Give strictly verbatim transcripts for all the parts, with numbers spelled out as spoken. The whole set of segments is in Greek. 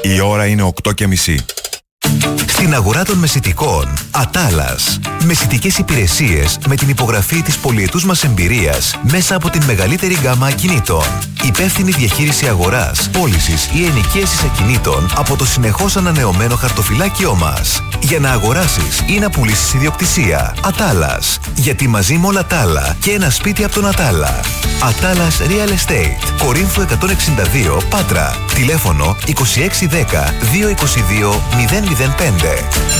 Η ώρα είναι οκτώ και μισή. Στην αγορά των μεσιτικών, Ατάλας. Μεσιτικές υπηρεσίες με την υπογραφή της πολυετούς μας εμπειρίας μέσα από την μεγαλύτερη γκάμα ακινήτων. Υπεύθυνη διαχείριση αγοράς, πώλησης ή ενοικίασης ακινήτων από το συνεχώς ανανεωμένο χαρτοφυλάκιό μας. Για να αγοράσεις ή να πουλήσεις ιδιοκτησία. Ατάλας. Γιατί μαζί με όλα τα άλλα και ένα σπίτι από τον Ατάλα. Ατάλας Real Estate. Κορίνθου εκατόν εξήντα δύο, Πάτρα. Τηλέφωνο είκοσι έξι δέκα δύο είκοσι δύο μηδέν μηδέν πέντε.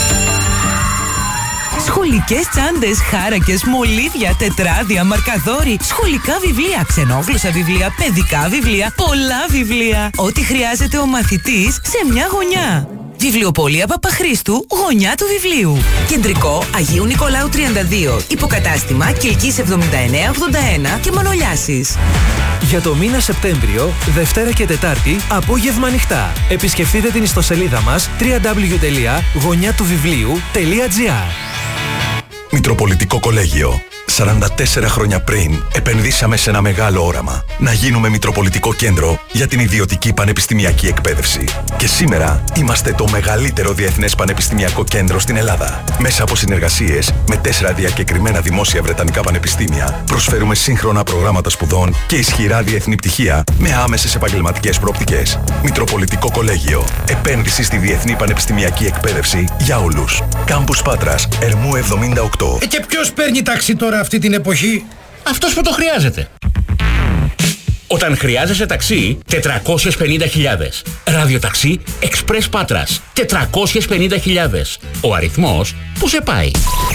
Σχολικές τσάντες, χάρακες, μολύβια, τετράδια, μαρκαδόροι, σχολικά βιβλία, ξενόγλωσσα βιβλία, παιδικά βιβλία, πολλά βιβλία. Ό,τι χρειάζεται ο μαθητής σε μια γωνιά. Βιβλιοπωλεία Παπαχρήστου, γωνιά του βιβλίου. Κεντρικό Αγίου Νικολάου τριάντα δύο. Υποκατάστημα Κιλκής εβδομήντα εννέα ογδόντα ένα και Μανολιάσης. Για το μήνα Σεπτέμβριο, Δευτέρα και Τετάρτη, απόγευμα ανοιχτά. Επισκεφτείτε την ιστοσελίδα μας double-u double-u double-u τελεία γωνιά του βιβλίου τελεία τζι άρ. Μητροπολιτικό Κολέγιο. σαράντα τέσσερα χρόνια πριν, επενδύσαμε σε ένα μεγάλο όραμα. Να γίνουμε Μητροπολιτικό Κέντρο για την ιδιωτική πανεπιστημιακή εκπαίδευση. Και σήμερα είμαστε το μεγαλύτερο διεθνές πανεπιστημιακό κέντρο στην Ελλάδα. Μέσα από συνεργασίες με τέσσερα διακεκριμένα δημόσια βρετανικά πανεπιστήμια, προσφέρουμε σύγχρονα προγράμματα σπουδών και ισχυρά διεθνή πτυχία με άμεσες επαγγελματικές προοπτικές. Μητροπολιτικό Κολέγιο. Επένδυση στη διεθνή πανεπιστημιακή εκπαίδευση για όλους. Κάμπους Πάτρας, Ερμού εβδομήντα οκτώ. Ε, και ποιος παίρνει ταξί τώρα αυτή την εποχή? Αυτός που το χρειάζεται. Όταν χρειάζεσαι ταξί, τετρακόσιες πενήντα χιλιάδες. Ραδιοταξί Express Πάτρας, τετρακόσιες πενήντα χιλιάδες. Ο αριθμός που σε πάει.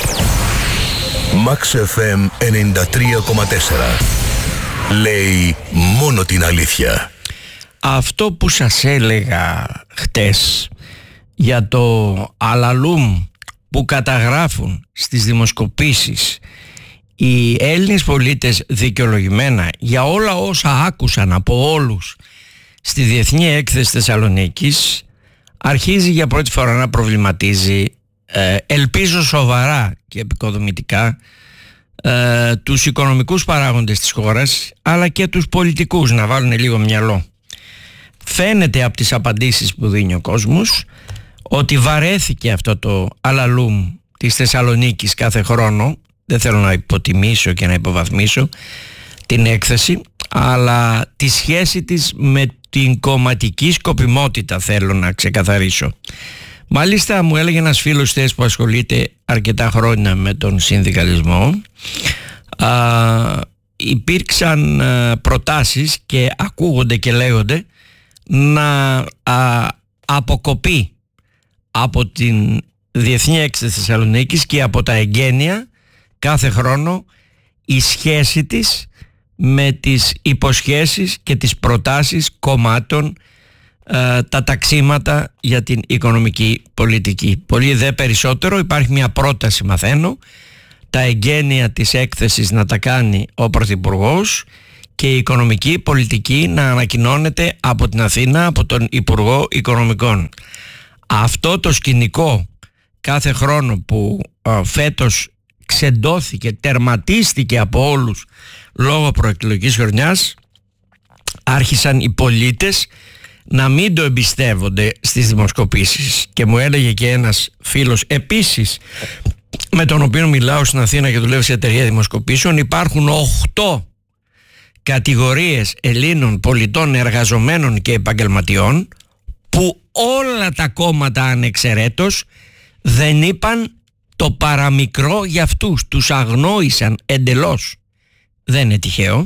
Max εφ εμ ενενήντα τρία κόμμα τέσσερα. Λέει μόνο την αλήθεια. Αυτό που σας έλεγα χτες για το αλαλούμ που καταγράφουν στις δημοσκοπήσεις οι Έλληνες πολίτες δικαιολογημένα για όλα όσα άκουσαν από όλους στη Διεθνή Έκθεση Θεσσαλονίκης, αρχίζει για πρώτη φορά να προβληματίζει, ε, ελπίζω σοβαρά και επικοδομητικά, ε, τους οικονομικούς παράγοντες της χώρας, αλλά και τους πολιτικούς να βάλουν λίγο μυαλό. Φαίνεται από τις απαντήσεις που δίνει ο κόσμος ότι βαρέθηκε αυτό το αλαλούμ της Θεσσαλονίκης κάθε χρόνο. Δεν θέλω να υποτιμήσω και να υποβαθμίσω την έκθεση, αλλά τη σχέση της με την κομματική σκοπιμότητα θέλω να ξεκαθαρίσω. Μάλιστα μου έλεγε ένας φίλος χθες που ασχολείται αρκετά χρόνια με τον συνδικαλισμό, α, υπήρξαν α, προτάσεις και ακούγονται και λέγονται να α, αποκοπεί από την Διεθνή Έκθεση Θεσσαλονίκης και από τα εγγένεια κάθε χρόνο η σχέση της με τις υποσχέσεις και τις προτάσεις κομμάτων, ε, τα ταξίματα για την οικονομική πολιτική. Πολύ δε περισσότερο υπάρχει μια πρόταση, μαθαίνω, τα εγγένεια της έκθεσης να τα κάνει ο Πρωθυπουργός και η οικονομική πολιτική να ανακοινώνεται από την Αθήνα, από τον Υπουργό Οικονομικών. Αυτό το σκηνικό κάθε χρόνο που α, φέτος ξεντώθηκε, τερματίστηκε από όλους λόγω προεκλογικής χρονιάς, άρχισαν οι πολίτες να μην το εμπιστεύονται στις δημοσκοπήσεις. Και μου έλεγε και ένας φίλος επίσης με τον οποίο μιλάω στην Αθήνα και δουλεύει σε εταιρεία δημοσκοπήσεων, υπάρχουν οχτώ κατηγορίες Ελλήνων πολιτών, εργαζομένων και επαγγελματιών που όλα τα κόμματα ανεξαιρέτως δεν είπαν το παραμικρό για αυτούς, τους αγνόησαν εντελώς. Δεν είναι τυχαίο.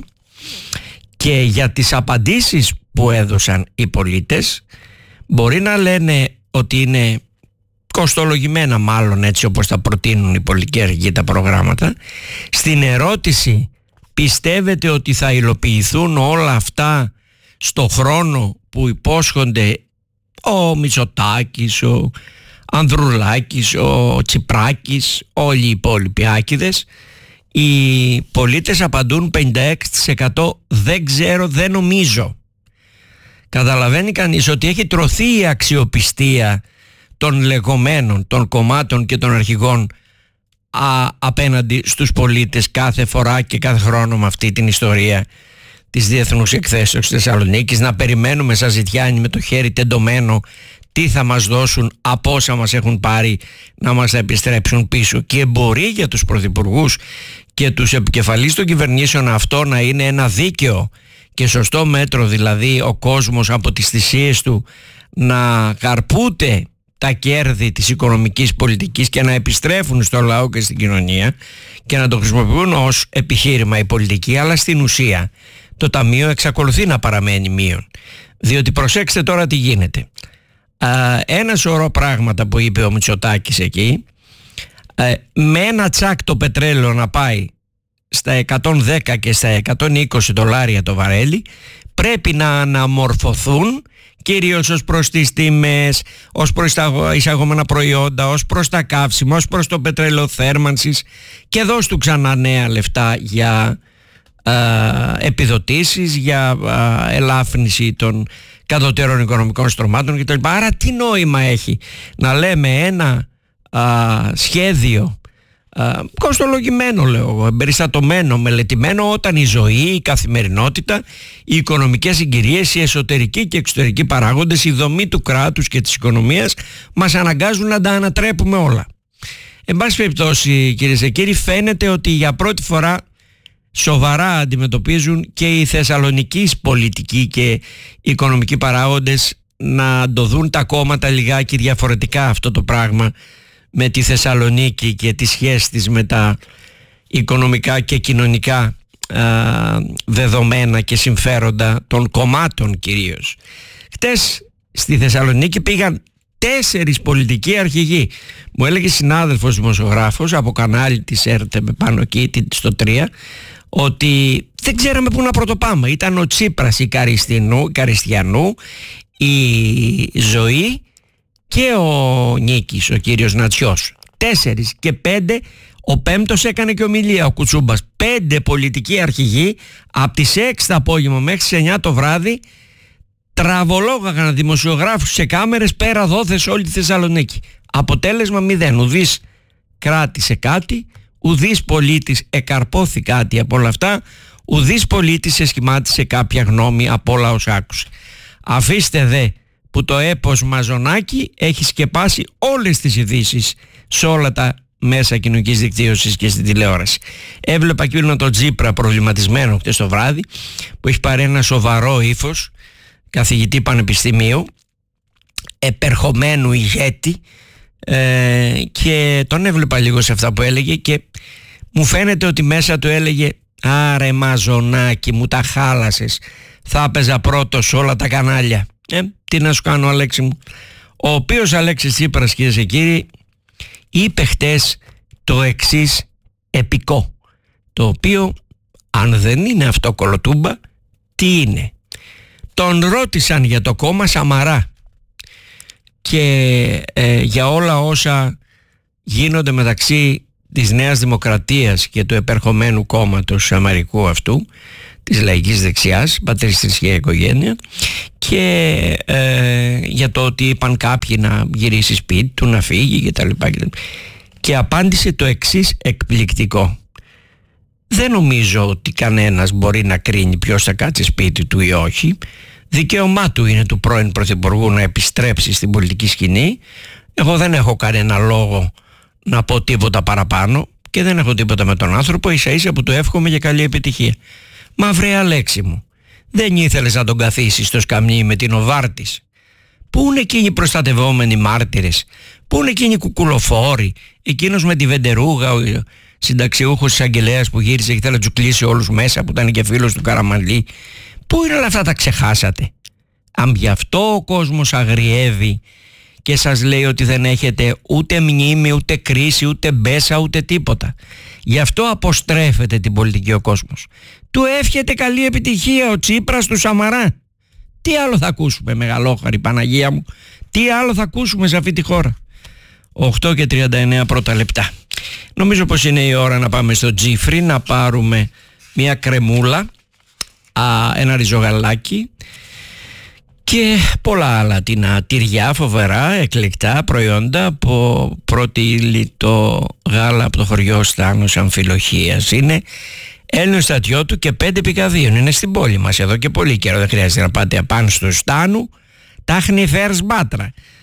Και για τις απαντήσεις που έδωσαν οι πολίτες μπορεί να λένε ότι είναι κοστολογημένα, μάλλον έτσι όπως τα προτείνουν οι πολιτικοί τα προγράμματα. Στην ερώτηση πιστεύετε ότι θα υλοποιηθούν όλα αυτά στο χρόνο που υπόσχονται ο Μητσοτάκης, ο Ανδρουλάκης, ο Τσιπράκης, όλοι οι υπόλοιποι άκηδες, οι πολίτες απαντούν πενήντα έξι τοις εκατό δεν ξέρω, δεν νομίζω. Καταλαβαίνει κανείς ότι έχει τρωθεί η αξιοπιστία των λεγόμενων, των κομμάτων και των αρχηγών α, απέναντι στους πολίτες κάθε φορά και κάθε χρόνο με αυτή την ιστορία της Διεθνούς Εκθέσεως της Θεσσαλονίκης, να περιμένουμε σαν ζητιάνοι με το χέρι τεντωμένο τι θα μας δώσουν από όσα μας έχουν πάρει να μας τα επιστρέψουν πίσω. Και μπορεί για τους πρωθυπουργούς και τους επικεφαλείς των κυβερνήσεων αυτό να είναι ένα δίκαιο και σωστό μέτρο, δηλαδή ο κόσμος από τις θυσίες του να καρπούται τα κέρδη της οικονομικής πολιτικής και να επιστρέφουν στο λαό και στην κοινωνία και να το χρησιμοποιούν ως επιχείρημα η πολιτική, αλλά στην ουσία το ταμείο εξακολουθεί να παραμένει μείον. Διότι προσέξτε τώρα τι γίνεται. Α, ένα σωρό πράγματα που είπε ο Μητσοτάκης εκεί, α, με ένα τσάκ το πετρέλαιο να πάει στα εκατόν δέκα και στα εκατόν είκοσι δολάρια το βαρέλι, πρέπει να αναμορφωθούν κυρίως ως προς τις τιμές, ως προς τα εισαγόμενα προϊόντα, ως προς τα καύσιμα, ως προς το πετρέλαιο θέρμανσης, και δώσ' του ξανά νέα λεφτά για α, επιδοτήσεις, για α, ελάφρυνση των κατωτέρων οικονομικών στρωμάτων κτλ. Άρα τι νόημα έχει να λέμε ένα α, σχέδιο α, κοστολογημένο, λέω εγώ, εμπεριστατωμένο, μελετημένο, όταν η ζωή, η καθημερινότητα, οι οικονομικές συγκυρίες, οι εσωτερικοί και εξωτερικοί παράγοντες, η δομή του κράτους και της οικονομίας μας αναγκάζουν να τα ανατρέπουμε όλα. Εν πάση περιπτώσει, κυρίες και κύριοι, φαίνεται ότι για πρώτη φορά σοβαρά αντιμετωπίζουν και οι θεσσαλονικείς πολιτικοί και οικονομικοί παράγοντες να το δουν τα κόμματα λιγάκι διαφορετικά αυτό το πράγμα με τη Θεσσαλονίκη και τη σχέση της με τα οικονομικά και κοινωνικά α, δεδομένα και συμφέροντα των κομμάτων κυρίως. Χτες στη Θεσσαλονίκη πήγαν τέσσερις πολιτικοί αρχηγοί. Μου έλεγε συνάδελφος δημοσιογράφος από κανάλι της ΕΡΤ πάνω εκεί στο τρία ότι δεν ξέραμε πού να πρωτοπάμε. Ήταν ο Τσίπρας, η Καριστιανού, η Ζωή και ο Νίκης, ο κύριος Νατσιός. Τέσσερις και πέντε, ο πέμπτος έκανε και ομιλία, ο Κουτσούμπας. Πέντε πολιτικοί αρχηγοί από τις έξι το απόγευμα μέχρι τις εννιά το βράδυ τραβολόγαγαν δημοσιογράφους σε κάμερες πέρα δόθε σε όλη τη Θεσσαλονίκη. Αποτέλεσμα μηδέν. Ουδής κράτησε κάτι, ουδής πολίτης εκαρπόθη κάτι από όλα αυτά, ουδής πολίτης εσχημάτισε κάποια γνώμη από όλα όσα άκουσε. Αφήστε δε που το έπος Μαζονάκη έχει σκεπάσει όλες τις ειδήσεις σε όλα τα μέσα κοινωνικής δικτύωσης και στην τηλεόραση. Έβλεπα εκείνο τον Τσίπρα προβληματισμένο χτες το βράδυ, που έχει πάρει ένα σοβαρό ύφος, καθηγητή πανεπιστημίου, επερχομένου ηγέτη, ε, και τον έβλεπα λίγο σε αυτά που έλεγε και μου φαίνεται ότι μέσα του έλεγε «Άρε Μαζονάκη, μου τα χάλασες, θα έπαιζα πρώτος σε όλα τα κανάλια». Ε, τι να σου κάνω, Αλέξη μου. Ο οποίος Αλέξης Τσίπρας, κυρίες και κύριοι, είπε χτες το εξής επικό, το οποίο αν δεν είναι αυτό κολοτούμπα, τι είναι? Τον ρώτησαν για το κόμμα Σαμαρά και ε, για όλα όσα γίνονται μεταξύ της Νέας Δημοκρατίας και του επερχομένου κόμματος Σαμαρικού αυτού, της λαϊκής δεξιάς, πατρίς, θρησκεία, οικογένεια, και ε, για το ότι είπαν κάποιοι να γυρίσει σπίτι του, να φύγει και τα λοιπά και, και απάντησε το εξής εκπληκτικό: δεν νομίζω ότι κανένας μπορεί να κρίνει ποιος θα κάτσει σπίτι του ή όχι. Δικαίωμά του είναι του πρώην Πρωθυπουργού να επιστρέψει στην πολιτική σκηνή. Εγώ δεν έχω κανένα λόγο να πω τίποτα παραπάνω και δεν έχω τίποτα με τον άνθρωπο, ίσα ίσα που του εύχομαι για καλή επιτυχία. Μα βρε Αλέξη μου, δεν ήθελες να τον καθίσεις στο σκαμνί με την Οβάρτης? Πού είναι εκείνοι οι προστατευόμενοι μάρτυρες? Πού είναι εκείνοι οι κουκουλοφόροι? Εκείνος με τη Βεντερούγα, ο συνταξιούχος της Αγγελέας που γύρισε και θέλει να τους κλείσει όλους μέσα, που ήταν και φίλος του Καραμανλή? Πού είναι όλα αυτά, τα ξεχάσατε? Αν γι' αυτό ο κόσμος αγριεύει και σας λέει ότι δεν έχετε ούτε μνήμη, ούτε κρίση, ούτε μπέσα, ούτε τίποτα, γι' αυτό αποστρέφεται την πολιτική ο κόσμος. Του εύχεται καλή επιτυχία ο Τσίπρας του Σαμαρά. Τι άλλο θα ακούσουμε, μεγαλόχαρη Παναγία μου? Τι άλλο θα ακούσουμε σε αυτή τη χώρα? οκτώ και τριάντα εννέα πρώτα λεπτά. Νομίζω πως είναι η ώρα να πάμε στο Τζίφρι, να πάρουμε μια κρεμούλα, α, ένα ριζογαλάκι και πολλά άλλα τινά, τυριά φοβερά, εκλεκτά προϊόντα από πρώτη ύλη το γάλα από το χωριό Στάνος Αμφιλοχίας. Είναι Έλληνο στρατιώτου και πέντε πικαδίων. Είναι στην πόλη μας εδώ και πολύ καιρό. Δεν χρειάζεται να πάτε απάνω στο Στάνου. Τάχνη φέρς μπάτρα.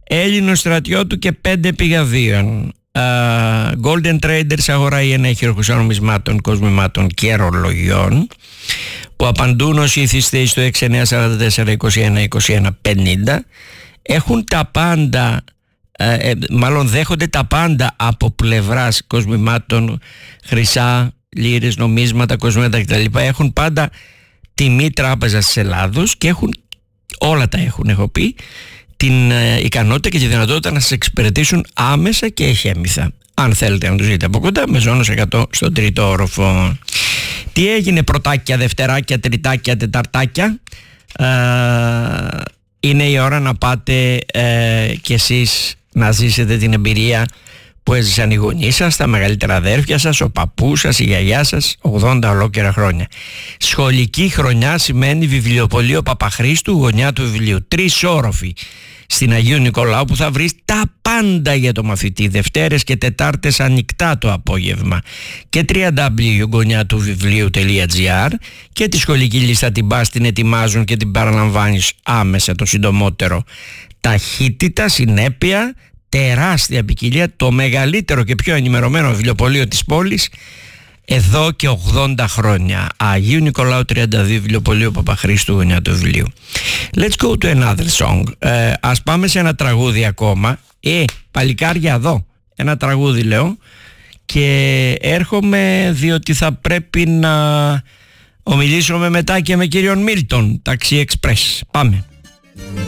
Έλληνο στρατιώτου και πέντε πηγαδίων. Uh, Golden Traders αγοράει ένα χειρουργουσό νομισμάτων, κοσμημάτων και ρολογιών που απαντούν όσοι ηθιστεί στο έξι εννιά τέσσερα τέσσερα είκοσι ένα είκοσι ένα πενήντα. Έχουν τα πάντα, ε, μάλλον δέχονται τα πάντα από πλευράς κοσμημάτων, χρυσά, λίρες, νομίσματα, κοσμήματα κτλ. Έχουν πάντα τιμή τράπεζας της Ελλάδος και έχουν, όλα τα έχουν, έχω πει, την ε, ικανότητα και τη δυνατότητα να σας εξυπηρετήσουν άμεσα και εχέμηθα. Αν θέλετε να τους δείτε από κοντά, με ζώνος εκατό στον τρίτο όροφο. Τι έγινε πρωτάκια, δευτεράκια, τριτάκια, τεταρτάκια? Ε, είναι η ώρα να πάτε ε, κι εσείς να ζήσετε την εμπειρία που έζησαν οι γονείς σας, τα μεγαλύτερα αδέρφια σας, ο παππούς σας, η γιαγιά σας, ογδόντα ολόκληρα χρόνια. Σχολική χρονιά σημαίνει βιβλιοπωλείο Παπαχρήστου, γωνιά του βιβλίου. Τρεις όροφοι στην Αγίου Νικολάου που θα βρεις τα πάντα για το μαθητή, Δευτέρες και Τετάρτες ανοιχτά το απόγευμα, και double-u double-u double-u τελεία γωνιά του βιβλίου τελεία τζι άρ, και τη σχολική λίστα την πας, την ετοιμάζουν και την παραλαμβάνεις άμεσα το συντομότερο. Ταχύτητα, συνέπεια, τεράστια ποικιλία, το μεγαλύτερο και πιο ενημερωμένο βιβλιοπωλείο της πόλης εδώ και ογδόντα χρόνια. Αγίου Νικολάου τριάντα δύο, βιβλιοπωλείο Παπαχρήστου, γωνιά του βιβλίου. Let's go to another song. Ε, ας πάμε σε ένα τραγούδι ακόμα. Ε, παλικάρια εδώ. Ένα τραγούδι λέω. Και έρχομαι διότι θα πρέπει να ομιλήσουμε μετά και με κύριον Μίλτον, Taxi Express. Πάμε.